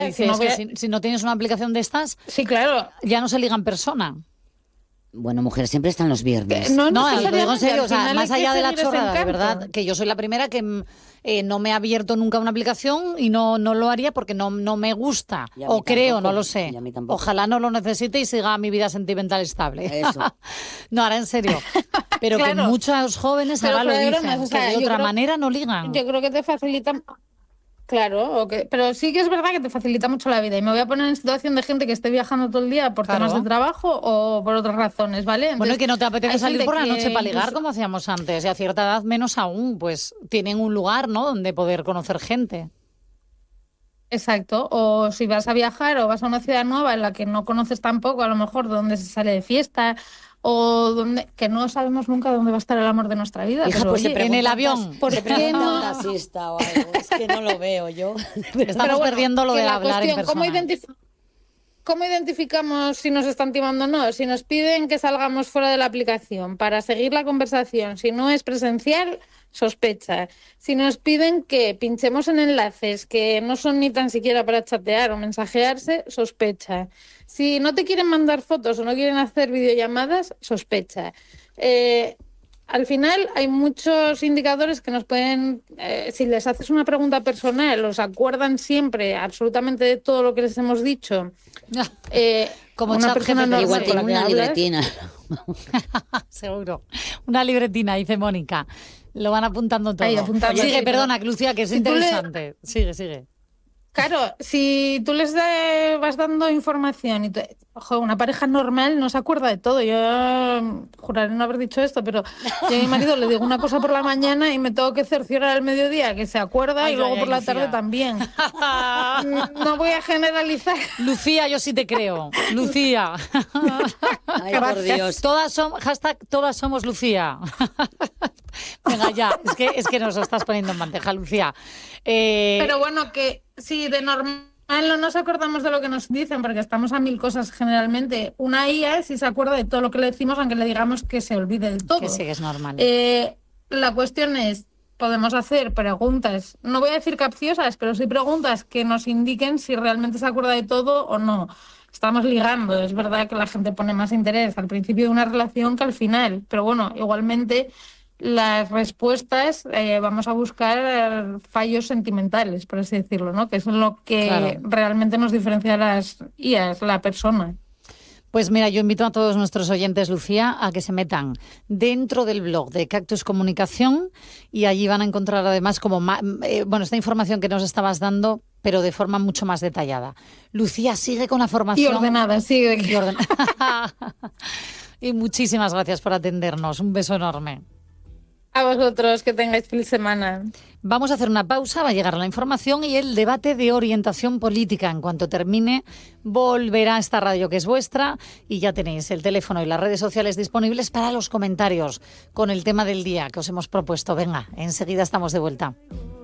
Dices no voy que a- si no tienes una aplicación de estas, Sí, claro. ya no se liga en persona. Bueno, mujer, siempre están los viernes. No, lo digo en necesariamente, serio, al o sea, final más hay que allá de la seguir ese chorrada, de encanto. verdad, que yo soy la primera que no me ha abierto nunca una aplicación y no lo haría porque no me gusta, Y a mí o creo, tampoco, no lo sé. y a mí tampoco. Ojalá no lo necesite y siga mi vida sentimental estable. Eso. No, ahora en serio. Pero que Claro. muchos jóvenes Pero ahora lo fuera de dicen, bromas, o sea, que de yo otra creo- manera no ligan. Yo creo que te facilita. Claro, pero sí que es verdad que te facilita mucho la vida. Y me voy a poner en situación de gente que esté viajando todo el día por Claro. temas de trabajo o por otras razones, ¿vale? Bueno, y Entonces, que no te apetece hay salir gente por la que noche para ligar incluso- como hacíamos antes, y a cierta edad menos aún, pues tienen un lugar, ¿no?, donde poder conocer gente. Exacto, o si vas a viajar o vas a una ciudad nueva en la que no conoces tampoco, a lo mejor dónde se sale de fiesta o donde que no sabemos nunca dónde va a estar el amor de nuestra vida. Hija, pero pues oye, en el avión. ¿por Se qué pregunta no? un taxista o algo. Es que no lo veo yo. Estamos Pero bueno, perdiendo lo que de la hablar en cuestión, persona. ¿cómo identificamos si nos están timando o no? Si nos piden que salgamos fuera de la aplicación para seguir la conversación, si no es presencial, sospecha. Si nos piden que pinchemos en enlaces que no son ni tan siquiera para chatear o mensajearse, sospecha. Si no te quieren mandar fotos o no quieren hacer videollamadas, sospecha. Al final hay muchos indicadores que nos pueden, si les haces una pregunta personal, os acuerdan siempre absolutamente de todo lo que les hemos dicho. Como una persona ChatGPT. normal Igual con tiene la que una hablas, libretina. Seguro. Una libretina, dice Mónica. Lo van apuntando todo. Ahí, apuntando, Sigue, sí, pero- perdona, que Lucía, que es Si tú le- interesante. Sigue. Claro, si tú les vas dando información y ojo, una pareja normal no se acuerda de todo. Yo juraré no haber dicho esto, pero yo a mi marido le digo una cosa por la mañana y me tengo que cerciorar al mediodía que se acuerda Ay, y luego ay, por la Lucía. tarde también. No voy a generalizar. Lucía, yo sí te creo. Lucía. Ay, por Dios. Todas somos Lucía. Venga, ya. Es que nos lo estás poniendo en bandeja, Lucía. Pero bueno, que si de normal no nos acordamos de lo que nos dicen, porque estamos a mil cosas generalmente, una IA sí se acuerda de todo lo que le decimos, aunque le digamos que se olvide de todo. Que sí, que es normal. La cuestión es, podemos hacer preguntas, no voy a decir capciosas, pero sí preguntas que nos indiquen si realmente se acuerda de todo o no. Estamos ligando, es verdad que la gente pone más interés al principio de una relación que al final, pero bueno, igualmente las respuestas vamos a buscar fallos sentimentales, por así decirlo, ¿no? Que es lo que Claro. realmente nos diferencia a las IAs, la persona. Pues mira, yo invito a todos nuestros oyentes, Lucía, a que se metan dentro del blog de Cactus Comunicación y allí van a encontrar además esta información que nos estabas dando, pero de forma mucho más detallada. Lucía, sigue con la Y formación. ordenada, sí. Y y muchísimas gracias por atendernos. Un beso enorme. A vosotros, que tengáis feliz semana. Vamos a hacer una pausa, va a llegar la información y el debate de orientación política. En cuanto termine, volverá esta radio que es vuestra y ya tenéis el teléfono y las redes sociales disponibles para los comentarios con el tema del día que os hemos propuesto. Venga, enseguida estamos de vuelta.